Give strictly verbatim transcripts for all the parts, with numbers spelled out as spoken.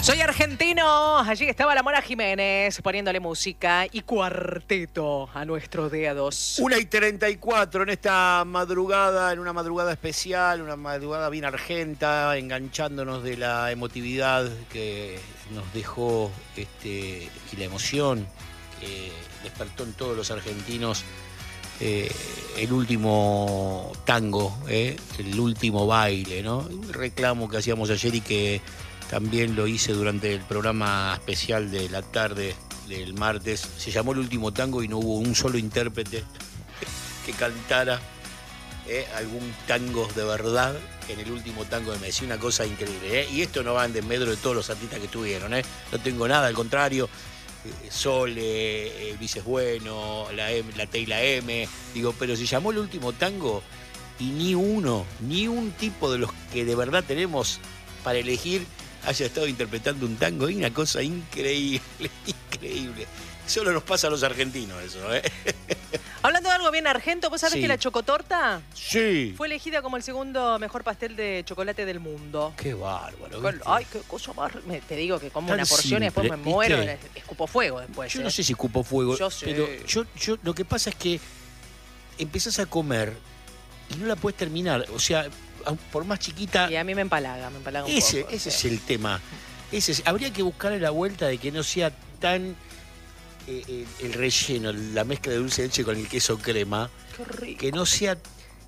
Soy argentino. Allí estaba la Mona Jiménez poniéndole música y cuarteto a nuestros dedos. Una y treinta y cuatro en esta madrugada, en una madrugada especial, una madrugada bien argenta, enganchándonos de la emotividad que nos dejó este, y la emoción que despertó en todos los argentinos eh, el último tango, eh, el último baile, ¿no? Un reclamo que hacíamos ayer y que también lo hice durante el programa especial de la tarde del martes. Se llamó El Último Tango y no hubo un solo intérprete que cantara eh, algún tango de verdad en el último tango de Messi. Una cosa increíble. Eh. Y esto no va en desmedro de todos los artistas que tuvieron. Eh. No tengo nada, al contrario. Eh, Sole, eh, Luis es Bueno, la, M, la T y la M. Digo, pero se llamó El Último Tango y ni uno, ni un tipo de los que de verdad tenemos para elegir haya estado interpretando un tango. Y una cosa increíble, increíble. Solo nos pasa a los argentinos eso, ¿eh? Hablando de algo bien argento, ¿vos sabés Sí. que la chocotorta Sí. fue elegida como el segundo mejor pastel de chocolate del mundo? Qué bárbaro. Con- ¿viste? Ay, qué cosa más... me- te digo que como Tan una porción y después me simple, muero, ¿viste? escupo fuego después. Yo ¿eh? no sé si cupo fuego, Yo sé. pero yo, yo lo que pasa es que empezás a comer y no la puedes terminar. O sea, por más chiquita... Y a mí me empalaga, me empalaga un Ese, poco. ese sí. es el tema. Ese es- habría que buscarle la vuelta de que no sea tan eh, eh, el relleno, la mezcla de dulce de leche con el queso crema, Qué rico. que no sea,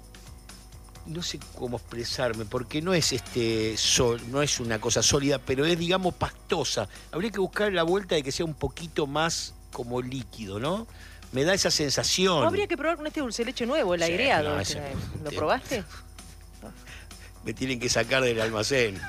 no sé cómo expresarme, porque no es este sol, no es una cosa sólida, pero es, digamos, pastosa. Habría que buscarle la vuelta de que sea un poquito más como líquido, ¿no? Me da esa sensación. ¿No habría que probar con este dulce de leche nuevo, el Sí, aireado? no, este, ese- ¿Lo probaste? Me tienen que sacar del almacén.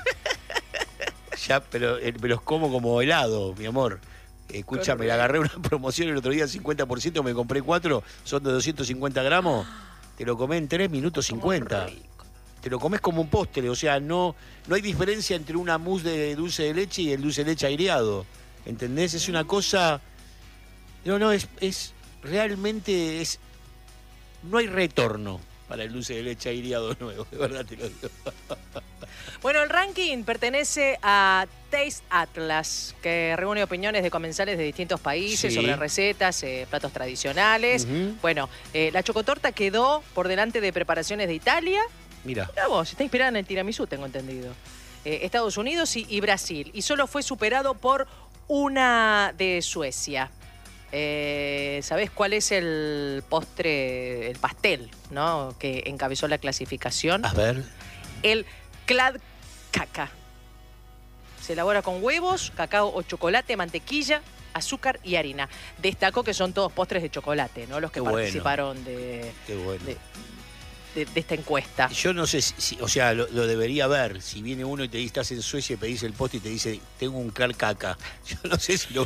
Ya, pero eh, me los como como helado, mi amor. Escúchame, le agarré una promoción el otro día, cincuenta por ciento, me compré cuatro, son de doscientos cincuenta gramos. Te lo comé en tres minutos cincuenta. Qué rico. Te lo comes como un postre, o sea, no, no hay diferencia entre una mousse de dulce de leche y el dulce de leche aireado. ¿Entendés? Es una cosa... No, no, es, es realmente... es no hay retorno para el dulce de leche aireado nuevo, de verdad te lo digo. Bueno, el ranking pertenece a Taste Atlas, que reúne opiniones de comensales de distintos países Sí. sobre recetas, eh, platos tradicionales. Ujú. Bueno, eh, la chocotorta quedó por delante de preparaciones de Italia. Mira, Mirá vos, está inspirada en el tiramisú, tengo entendido. Eh, Estados Unidos y, y Brasil. Y solo fue superado por una de Suecia. Eh, ¿Sabés cuál es el postre, el pastel, ¿no? Que encabezó la clasificación? a ver. El Kladkaka. Se elabora con huevos, cacao o chocolate, mantequilla, azúcar y harina. Destaco que son todos postres de chocolate, ¿no? Los que Qué bueno. participaron de, Qué bueno. de, de- de esta encuesta. Yo no sé si, si- o sea, lo, lo debería ver. Si viene uno y te dice, estás en Suecia y pedís el postre y te dice, tengo un caca. Yo no sé si lo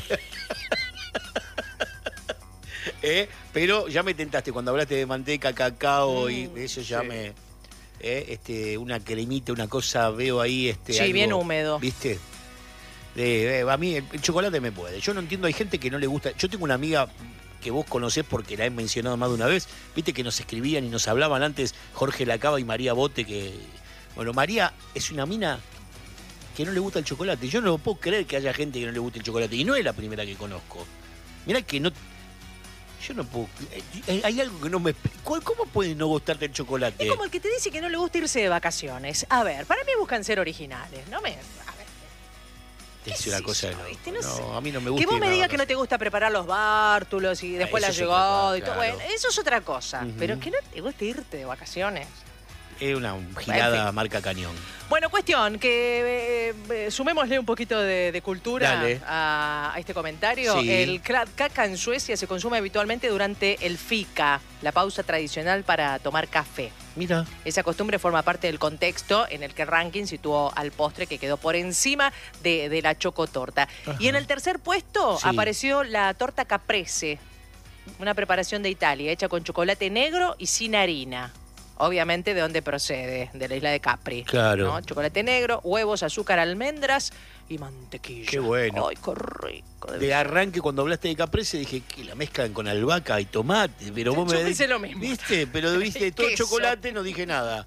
¿Eh? Pero ya me tentaste cuando hablaste de manteca, cacao y Mm, eso ya sí. me... ¿eh? Este, una cremita, una cosa, veo ahí... Este, Sí, algo, bien húmedo. ¿Viste? Eh, eh, a mí el, el chocolate me puede. Yo no entiendo, hay gente que no le gusta... Yo tengo una amiga que vos conocés porque la he mencionado más de una vez, viste que nos escribían y nos hablaban antes Jorge Lacaba y María Bote, que... Bueno, María es una mina que no le gusta el chocolate. Yo no lo puedo creer que haya gente que no le guste el chocolate. Y no es la primera que conozco. Mirá que no... Yo no puedo... eh, Hay algo que no me... ¿Cuál- ¿Cómo puede no gustarte el chocolate? Es como el que te dice que no le gusta irse de vacaciones. A ver, para mí buscan ser originales, ¿no me... A ver, Es qué una sé cosa de yo, loco. ¿viste? No No, sé. a mí no me gusta. que vos ir me a digas que no vacaciones. te gusta preparar los bártulos y después eso la es llegó otra y todo. cosa, Bueno, eso es otra cosa. Ujú. Pero que no te guste irte de vacaciones. Es una girada En fin. marca cañón. Bueno, cuestión, que eh, eh, sumémosle un poquito de, de cultura Dale. a, a este comentario. Sí. El Kladkaka en Suecia se consume habitualmente durante el fika, la pausa tradicional para tomar café. Mira. Esa costumbre forma parte del contexto en el que el ranking situó al postre que quedó por encima de, de la chocotorta. Ajá. Y en el tercer puesto Sí. apareció la torta caprese, una preparación de Italia hecha con chocolate negro y sin harina. Obviamente de dónde procede, de la isla de Capri. Claro. ¿no? Chocolate negro, huevos, azúcar, almendras y mantequilla. Qué bueno. Ay, qué rico. De arranque, cuando hablaste de caprese, dije que la mezclan con albahaca y tomate. Pero vos Yo me pensé lo mismo. ¿Viste? Pero viste todo Queso. chocolate, no dije nada.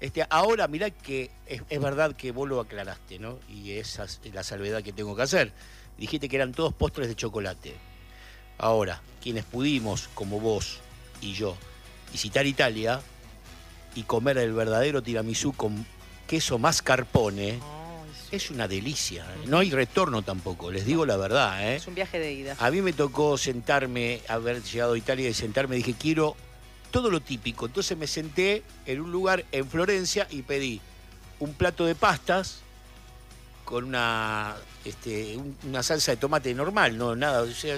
Este, ahora, mirá que es, es verdad que vos lo aclaraste, ¿no? Y esa es la salvedad que tengo que hacer. Dijiste que eran todos postres de chocolate. Ahora, quienes pudimos, como vos y yo, visitar Italia y comer el verdadero tiramisú con queso mascarpone, Ay, sí. es una delicia. No hay retorno tampoco, les digo la verdad, ¿eh? Es un viaje de ida. A mí me tocó sentarme, haber llegado a Italia y sentarme, dije, quiero todo lo típico. Entonces me senté en un lugar en Florencia y pedí un plato de pastas con una, este, un- una salsa de tomate normal, no nada. O sea,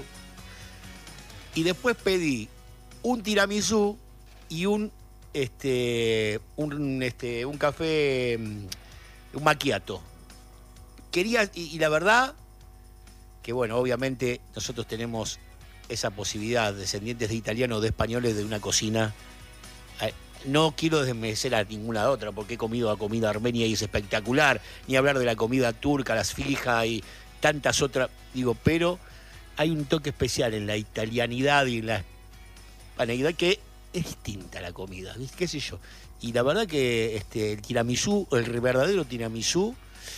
y después pedí un tiramisú y un, este, un, este, un café, mm, un macchiato. Quería, y, y la verdad, que bueno, obviamente nosotros tenemos esa posibilidad, descendientes de italianos o de españoles, de una cocina. eh, No quiero desmerecer a ninguna otra, porque he comido a comida armenia y es espectacular, ni hablar de la comida turca, las fijas y tantas otras, digo, pero hay un toque especial en la italianidad y en la hispaneidad que es distinta la comida, ¿viste? Qué sé yo. Y la verdad que este, el tiramisú, el verdadero tiramisú,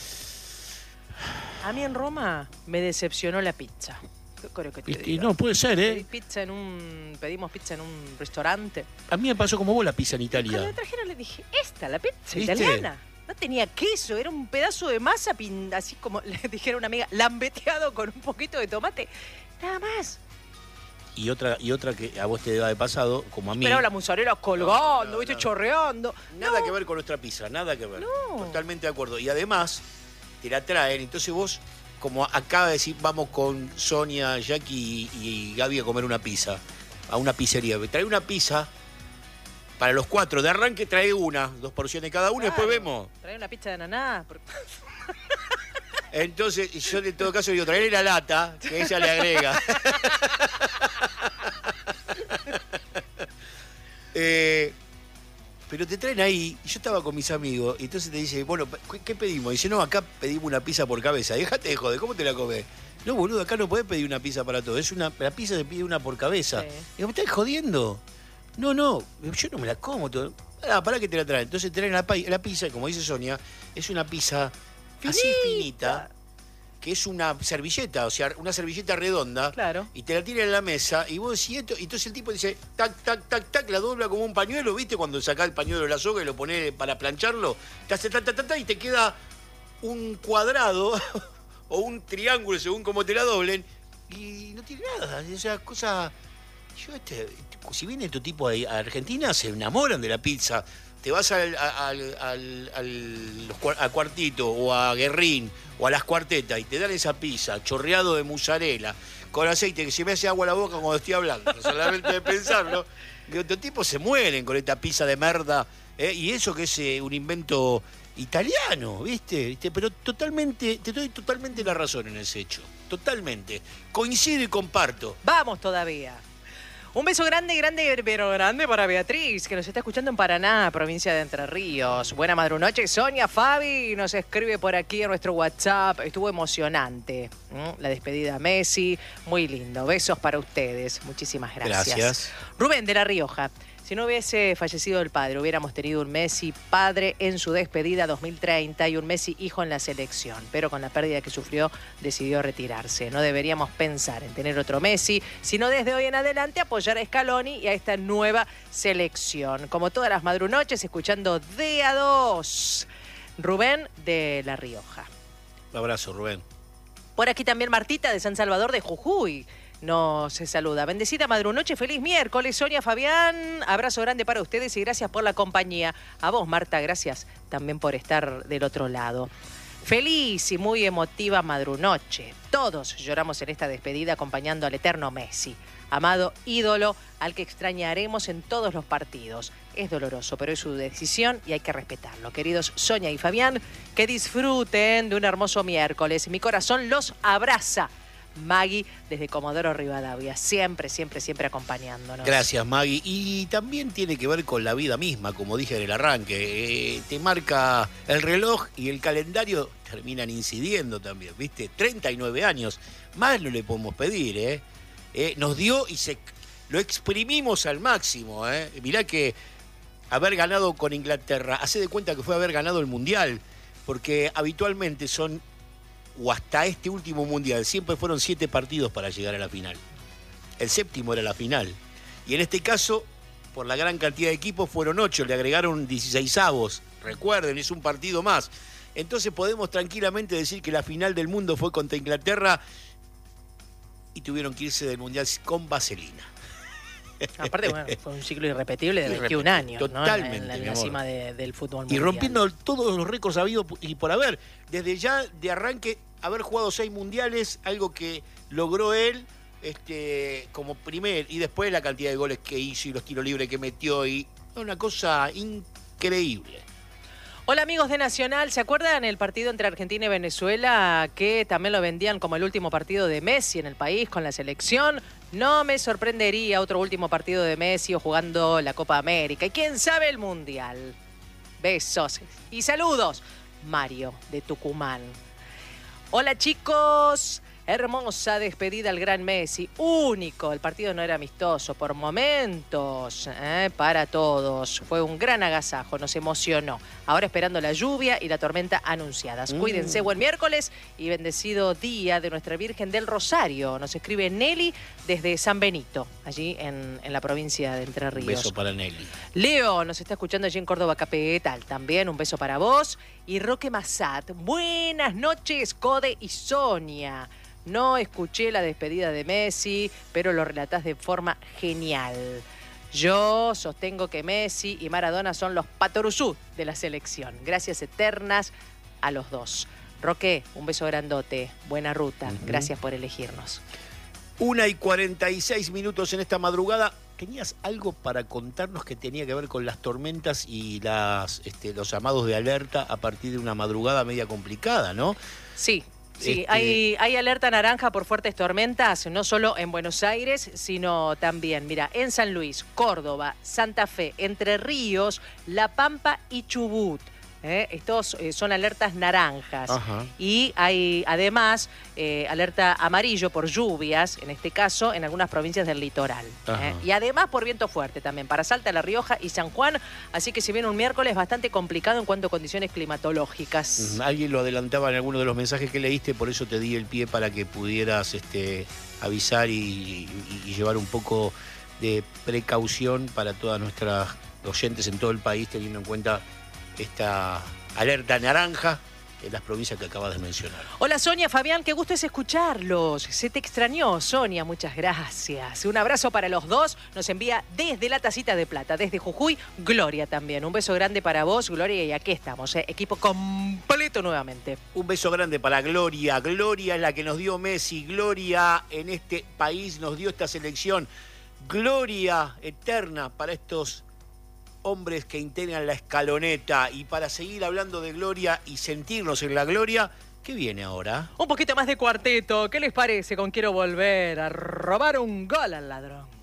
A mí en Roma me decepcionó la pizza. ¿Qué creo que te este, diga? no puede ser, Pedí ¿eh? pizza en un, pedimos pizza en un restaurante. A mí me pasó como vos la pizza en Cuando Italia. la trajeron le dije, esta, la pizza ¿Viste? italiana. No tenía queso, era un pedazo de masa, pin- así como le dijera una amiga, lambeteado con un poquito de tomate. Nada más. Y otra, y otra que a vos te debe haber pasado, como a mí. Pero la mozzarella colgando, No, no, viste, no. chorreando. Nada No. que ver con nuestra pizza, nada que ver. No. Totalmente de acuerdo. Y además, te la traen, entonces vos, como acaba de decir, vamos con Sonia, Jackie y, y Gaby a comer una pizza, a una pizzería. Trae una pizza para los cuatro, de arranque trae una, dos porciones cada una, y después Claro. vemos. Trae una pizza de ananá. porque- Entonces, yo en todo caso digo, traerle la lata, que ella le agrega. Eh, pero te traen ahí, y yo estaba con mis amigos, y entonces te dice, bueno, ¿qué- ¿qué pedimos? Y dice, no, acá pedimos una pizza por cabeza. Déjate de joder, ¿cómo te la comés? No, boludo, acá no podés pedir una pizza para todo. Es una, la pizza se pide una por cabeza. Sí. Digo, ¿me estás jodiendo? No, no, yo no me la como. Todo. Ah, para que te la traen. Entonces te traen la, pai- la pizza, como dice Sonia, es una pizza así finita, que es una servilleta, o sea, una servilleta redonda. Claro. Y te la tiran en la mesa, y vos decís esto, y entonces el tipo dice, tac, tac, tac, tac, la dobla como un pañuelo, ¿viste? Cuando sacás el pañuelo de la soga y lo ponés para plancharlo, te hace ta, ta, ta, ta, y te queda un cuadrado o un triángulo, según como te la doblen, y no tiene nada, o sea, cosa... Yo, este, si viene tu tipo a a Argentina, se enamoran de la pizza. Te vas al, al, al, al- los cua- a Cuartito o a Guerrín o a Las Cuartetas y te dan esa pizza chorreado de mozzarella con aceite que se me hace agua a la boca cuando estoy hablando, solamente de pensarlo. Digo, estos tipos se mueren con esta pizza de merda, ¿eh? Y eso que es eh, un invento italiano, ¿viste? ¿Viste? Pero totalmente, te doy totalmente la razón en ese hecho. Totalmente. Coincido y comparto. Vamos todavía. Un beso grande, grande, pero grande para Beatriz, que nos está escuchando en Paraná, provincia de Entre Ríos. Buena madrunoche. Sonia Fabi nos escribe por aquí en nuestro WhatsApp. Estuvo emocionante, ¿m? La despedida a Messi. Muy lindo. Besos para ustedes. Muchísimas gracias. Gracias. Rubén de La Rioja. Si no hubiese fallecido el padre, hubiéramos tenido un Messi padre en su despedida dos mil treinta y un Messi hijo en la selección. Pero con la pérdida que sufrió, decidió retirarse. No deberíamos pensar en tener otro Messi, sino desde hoy en adelante apoyar a Scaloni y a esta nueva selección. Como todas las madrunoches, escuchando D A dos. Rubén de La Rioja. Un abrazo, Rubén. Por aquí también Martita de San Salvador de Jujuy nos saluda. Bendecida madrunoche, feliz miércoles. Sonia, Fabián, abrazo grande para ustedes y gracias por la compañía. A vos, Marta, gracias también por estar del otro lado. Feliz y muy emotiva madrunoche. Todos lloramos en esta despedida acompañando al eterno Messi, amado ídolo al que extrañaremos en todos los partidos. Es doloroso, pero es su decisión y hay que respetarlo. Queridos Sonia y Fabián, que disfruten de un hermoso miércoles. Mi corazón los abraza. Maggie desde Comodoro Rivadavia, siempre, siempre, siempre acompañándonos. Gracias, Maggie. Y también tiene que ver con la vida misma, como dije en el arranque. Eh, te marca el reloj y el calendario terminan incidiendo también, ¿viste? treinta y nueve años. Más no le podemos pedir, ¿eh? Eh, nos dio y se lo exprimimos al máximo, ¿eh? Mirá que haber ganado con Inglaterra, hace de cuenta que fue haber ganado el Mundial, porque habitualmente son, o hasta este último Mundial, siempre fueron siete partidos para llegar a la final. El séptimo era la final. Y en este caso, por la gran cantidad de equipos, fueron ocho, le agregaron dieciseisavos. Recuerden, es un partido más. Entonces podemos tranquilamente decir que la final del mundo fue contra Inglaterra y tuvieron que irse del Mundial con vaselina. Aparte, bueno, fue un ciclo irrepetible de veintiún años, totalmente, ¿no? En la, en la cima de, del fútbol mundial. Y rompiendo todos los récords habidos y por haber. Desde ya, de arranque, haber jugado seis mundiales, algo que logró él este, como primer, y después la cantidad de goles que hizo y los tiros libres que metió, y una cosa increíble. Hola amigos de Nacional, ¿se acuerdan el partido entre Argentina y Venezuela que también lo vendían como el último partido de Messi en el país con la selección? No me sorprendería otro último partido de Messi o jugando la Copa América y quién sabe el Mundial. Besos y saludos. Mario de Tucumán. Hola chicos. Hermosa despedida al gran Messi. Único. El partido no era amistoso. Por momentos. ¿eh? Para todos. Fue un gran agasajo. Nos emocionó. Ahora esperando la lluvia y la tormenta anunciadas. Mm. Cuídense. Buen miércoles y bendecido día de Nuestra Virgen del Rosario. Nos escribe Nelly desde San Benito. Allí en, en la provincia de Entre Ríos. Un beso para Nelly. Leo nos está escuchando allí en Córdoba Capital. También un beso para vos. Y Roque Massat. Buenas noches, Code y Sonia. No escuché la despedida de Messi, pero lo relatás de forma genial. Yo sostengo que Messi y Maradona son los patoruzú de la selección. Gracias eternas a los dos. Roque, un beso grandote. Buena ruta. Uh-huh. Gracias por elegirnos. Una y cuarenta y seis minutos en esta madrugada. ¿Tenías algo para contarnos que tenía que ver con las tormentas y las, este, los llamados de alerta a partir de una madrugada media complicada, no? Sí. Sí, Este... hay, hay alerta naranja por fuertes tormentas, no solo en Buenos Aires, sino también, mira, en San Luis, Córdoba, Santa Fe, Entre Ríos, La Pampa y Chubut. ¿eh? Estos eh, son alertas naranjas. Ajá. Y hay además eh, alerta amarillo por lluvias, en este caso, en algunas provincias del litoral. ¿eh? Y además por viento fuerte también, para Salta, La Rioja y San Juan. Así que se viene un miércoles bastante complicado en cuanto a condiciones climatológicas. Alguien lo adelantaba en alguno de los mensajes que leíste, por eso te di el pie para que pudieras este, avisar y, y, y llevar un poco de precaución para todas nuestras oyentes en todo el país, teniendo en cuenta esta alerta naranja en las provincias que acabas de mencionar. Hola Sonia, Fabián, qué gusto es escucharlos. Se te extrañó, Sonia, muchas gracias. Un abrazo para los dos. Nos envía desde la Tacita de Plata, desde Jujuy, Gloria también. Un beso grande para vos, Gloria, y aquí estamos, ¿eh? Equipo completo nuevamente. Un beso grande para Gloria. Gloria es la que nos dio Messi. Gloria en este país nos dio esta selección. Gloria eterna para estos hombres que integran la escaloneta. Y para seguir hablando de gloria y sentirnos en la gloria, ¿qué viene ahora? Un poquito más de cuarteto. ¿Qué les parece con Quiero Volver a robar un gol al ladrón?